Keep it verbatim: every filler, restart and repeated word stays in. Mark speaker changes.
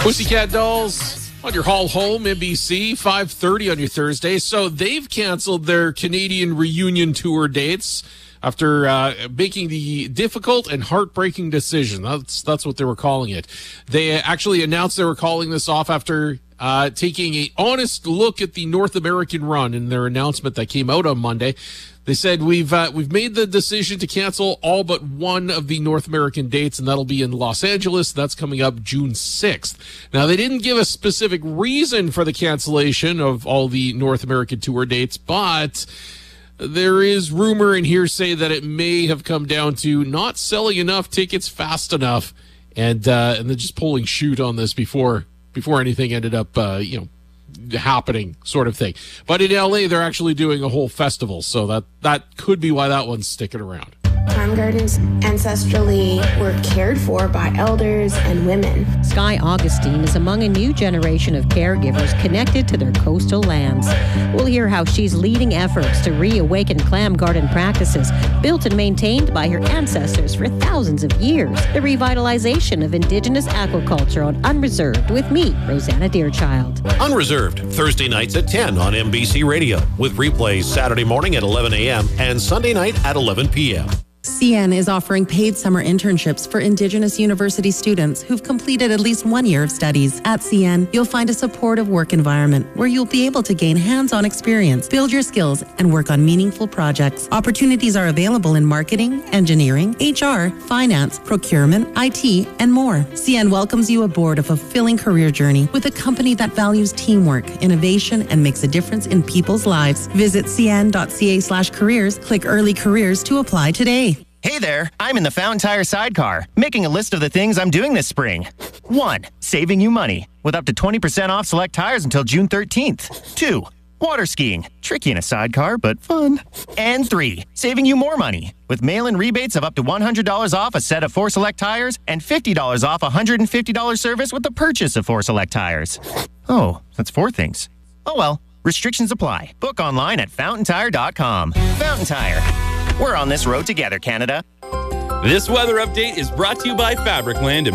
Speaker 1: Pussycat Dolls on your haul home, N B C, five thirty on your Thursday. So they've canceled their Canadian reunion tour dates after uh, making the difficult and heartbreaking decision. That's that's what they were calling it. They actually announced they were calling this off after uh, taking an honest look at the North American run in their announcement that came out on Monday. They said, we've uh, we've made the decision to cancel all but one of the North American dates, and that'll be in Los Angeles. That's coming up June sixth. Now, they didn't give a specific reason for the cancellation of all the North American tour dates, but there is rumor and hearsay that it may have come down to not selling enough tickets fast enough, and uh, and then just pulling shoot on this before before anything ended up, uh, you know, happening, sort of thing. But in L A, they're actually doing a whole festival, so that that could be why that one's sticking around.
Speaker 2: Farm gardens ancestrally were cared for by elders and women.
Speaker 3: Sky Augustine is among a new generation of caregivers connected to their coastal lands. We'll hear how she's leading efforts to reawaken clam garden practices built and maintained by her ancestors for thousands of years. The revitalization of Indigenous aquaculture on Unreserved with me, Rosanna Deerchild.
Speaker 4: Unreserved, Thursday nights at ten on N B C Radio, with replays Saturday morning at eleven a.m. and Sunday night at eleven p.m.
Speaker 5: C N is offering paid summer internships for Indigenous university students who've completed at least one year of studies. At C N, you'll find a supportive work environment where you'll be able to gain hands-on experience, build your skills, and work on meaningful projects. Opportunities are available in marketing, engineering, H R, finance, procurement, I T, and more. C N welcomes you aboard a fulfilling career journey with a company that values teamwork, innovation, and makes a difference in people's lives. Visit cn.ca slash careers, click early careers to apply today.
Speaker 6: Hey there, I'm in the Fountain Tire sidecar, making a list of the things I'm doing this spring. One, saving you money, with up to twenty percent off select tires until June thirteenth. Two, water skiing, tricky in a sidecar, but fun. And three, saving you more money, with mail-in rebates of up to one hundred dollars off a set of four select tires and fifty dollars off a one hundred fifty dollars service with the purchase of four select tires. Oh, that's four things. Oh well, restrictions apply. Book online at fountain tire dot com. Fountain Tire. We're on this road together, Canada.
Speaker 7: This weather update is brought to you by Fabricland.